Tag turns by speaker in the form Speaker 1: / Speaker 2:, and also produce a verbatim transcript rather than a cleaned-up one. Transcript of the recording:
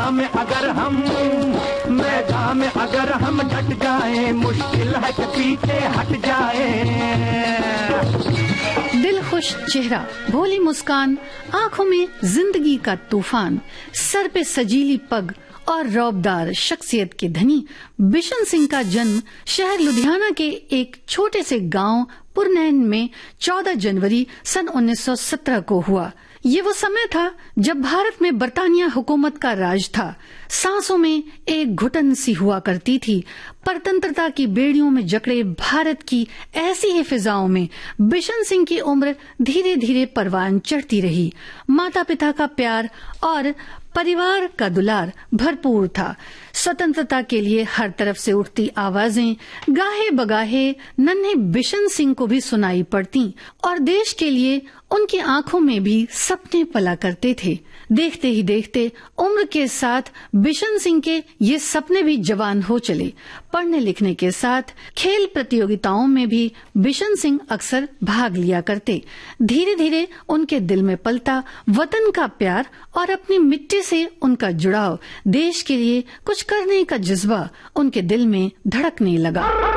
Speaker 1: मैदान में अगर हम मैदान में अगर हम डट जाए, मुश्किल है कि पीछे हट जाए।
Speaker 2: दिल खुश चेहरा, भोली मुस्कान, आंखों में जिंदगी का तूफान, सर पे सजीली पग और रौबदार शख्सियत के धनी बिशन सिंह का जन्म शहर लुधियाना के एक छोटे से गांव पुरनैन में चौदह जनवरी सन उन्नीस सौ सत्रह को हुआ। ये वो समय था जब भारत में बरतानिया हुकूमत का राज था। सांसों में एक घुटन सी हुआ करती थी। परतंत्रता की बेड़ियों में जकड़े भारत की ऐसी ही फिजाओं में बिशन सिंह की उम्र धीरे धीरे परवान चढ़ती रही। माता पिता का प्यार और परिवार का दुलार भरपूर था। स्वतंत्रता के लिए हर तरफ से उठती आवाजें गाहे बगाहे नन्हे बिशन सिंह को भी सुनाई पड़ती और देश के लिए उनकी आंखों में भी सपने पला करते थे। देखते ही देखते उम्र के साथ बिशन सिंह के ये सपने भी जवान हो चले। पढ़ने लिखने के साथ खेल प्रतियोगिताओं में भी बिशन सिंह अक्सर भाग लिया करते। धीरे धीरे उनके दिल में पलता वतन का प्यार और अपनी मिट्टी से उनका जुड़ाव, देश के लिए कुछ करने का जज्बा उनके दिल में धड़कने लगा।